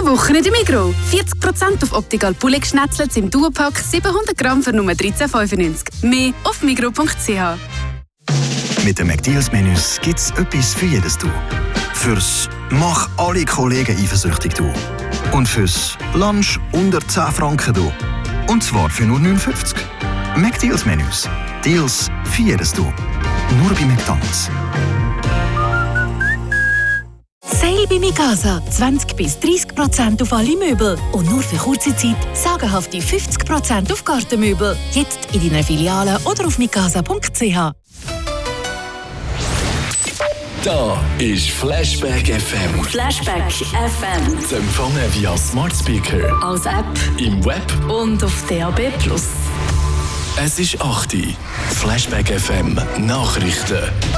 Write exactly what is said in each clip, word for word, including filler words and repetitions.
Diese Woche in der Migros. vierzig Prozent auf Optical Poulet Schnetzlets im Duopack, siebenhundert Gramm für nur dreizehn fünfundneunzig. Mehr auf migros punkt c h. Mit den McDeals-Menüs gibt es etwas für jedes Du. Fürs «Mach alle Kollegen eifersüchtig» Du. Und fürs «Lunch unter zehn Franken» Du. Und zwar für nur neun fünfzig. McDeals-Menüs. Deals für jedes Du. Nur bei McDonald's. Sale bei Mikasa. zwanzig bis dreißig Prozent auf alle Möbel. Und nur für kurze Zeit sagenhafte fünfzig Prozent auf Gartenmöbel. Jetzt in deiner Filiale oder auf mikasa punkt c h. Da ist Flashback F M. Flashback F M. Zu empfangen via Smart Speaker, Als App im Web und auf D A B plus. Es ist acht Uhr. Flashback F M Nachrichten.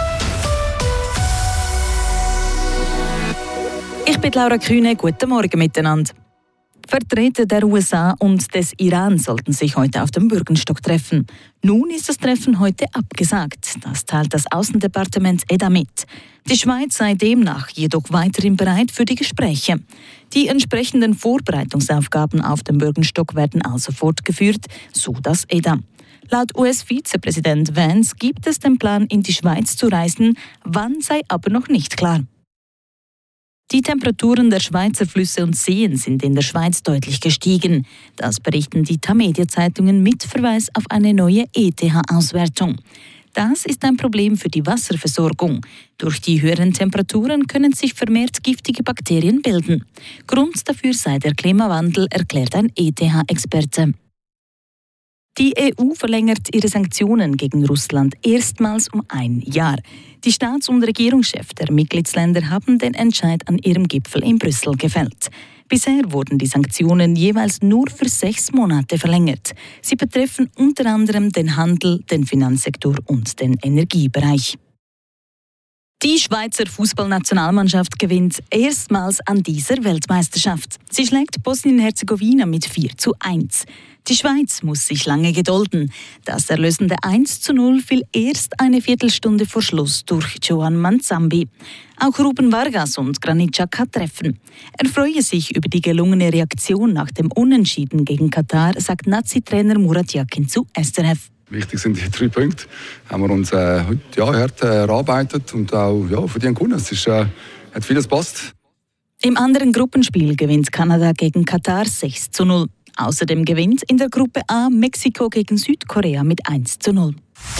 Ich bin Laura Kühne. Guten Morgen miteinander. Vertreter der U S A und des Iran sollten sich heute auf dem Bürgenstock treffen. Nun ist das Treffen heute abgesagt. Das teilt das Außendepartement E D A mit. Die Schweiz sei demnach jedoch weiterhin bereit für die Gespräche. Die entsprechenden Vorbereitungsaufgaben auf dem Bürgenstock werden also fortgeführt, so das E D A. Laut U S-Vizepräsident Vance gibt es den Plan, in die Schweiz zu reisen, wann sei aber noch nicht klar. Die Temperaturen der Schweizer Flüsse und Seen sind in der Schweiz deutlich gestiegen. Das berichten die Tamedia-Zeitungen mit Verweis auf eine neue E T H-Auswertung. Das ist ein Problem für die Wasserversorgung. Durch die höheren Temperaturen können sich vermehrt giftige Bakterien bilden. Grund dafür sei der Klimawandel, erklärt ein E T H-Experte. Die E U verlängert ihre Sanktionen gegen Russland erstmals um ein Jahr. Die Staats- und Regierungschefs der Mitgliedsländer haben den Entscheid an ihrem Gipfel in Brüssel gefällt. Bisher wurden die Sanktionen jeweils nur für sechs Monate verlängert. Sie betreffen unter anderem den Handel, den Finanzsektor und den Energiebereich. Die Schweizer Fußballnationalmannschaft gewinnt erstmals an dieser Weltmeisterschaft. Sie schlägt Bosnien-Herzegowina mit vier zu eins. Die Schweiz muss sich lange gedulden. Das erlösende eins zu null fiel erst eine Viertelstunde vor Schluss durch Joan Manzambi. Auch Ruben Vargas und Granit Xhaka treffen. Er freue sich über die gelungene Reaktion nach dem Unentschieden gegen Katar, sagt Nazi-Trainer Murat Yakin zu S R F. Wichtig sind die drei Punkte. Haben wir uns äh, heute ja, hart äh, erarbeitet und auch ja, verdient gewonnen. Es ist, äh, hat vieles passt. Im anderen Gruppenspiel gewinnt Kanada gegen Katar sechs zu null. Außerdem gewinnt in der Gruppe A Mexiko gegen Südkorea mit eins zu null.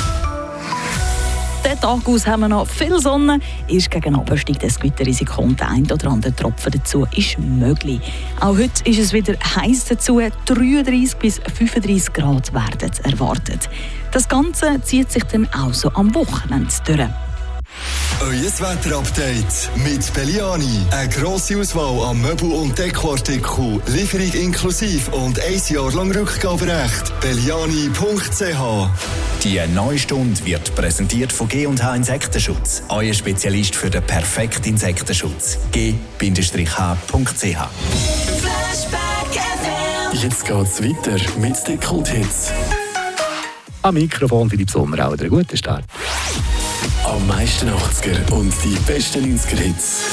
Den Tag aus haben wir noch viel Sonne. Erst gegen Abend steigt das Gewitterrisiko und der ein oder andere Tropfen dazu ist möglich. Auch heute ist es wieder heiß dazu. dreiunddreißig bis fünfunddreißig Grad werden erwartet. Das Ganze zieht sich dann auch so am Wochenende durch. Euer Wetterupdate mit Belliani. Eine grosse Auswahl an Möbel- und Dekoartikeln, Lieferung inklusive und ein Jahr lang Rückgaberecht. Belliani punkt c h. Die neue Stunde wird präsentiert von G und H Insektenschutz. Euer Spezialist für den perfekten Insektenschutz. G H punkt c h. Jetzt geht's weiter mit den Kult-Hits. Am Mikrofon Philipp Sommer, auch einen guten Start. Am meisten achtziger und die besten neunziger Hits.